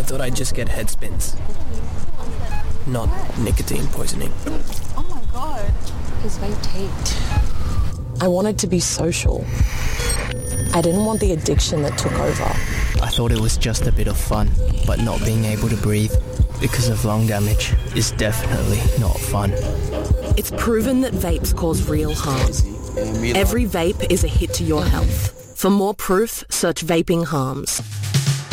thought I'd just get head spins. Not nicotine poisoning. Oh my god. His vape taped. I wanted to be social. I didn't want the addiction that took over. I thought it was just a bit of fun, but not being able to breathe because of lung damage is definitely not fun. It's proven that vapes cause real harm. Every vape is a hit to your health. For more proof, search vaping harms.